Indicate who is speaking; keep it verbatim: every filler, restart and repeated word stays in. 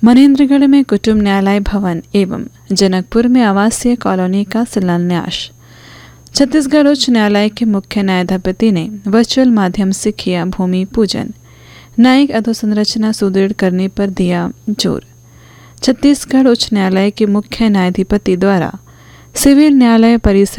Speaker 1: मनेन्द्रगढ़ में कुटुंब न्यायालय भवन एवं जनकपुर में आवासीय कॉलोनी का शिलान्यास। छत्तीसगढ़ उच्च न्यायालय के मुख्य न्यायाधिपति ने वर्चुअल माध्यम से किया भूमि पूजन। न्यायिक अधोसंरचना सुदृढ़ करने पर दिया जोर। छत्तीसगढ़ उच्च न्यायालय के मुख्य न्यायाधिपति द्वारा सिविल न्यायालय परिसर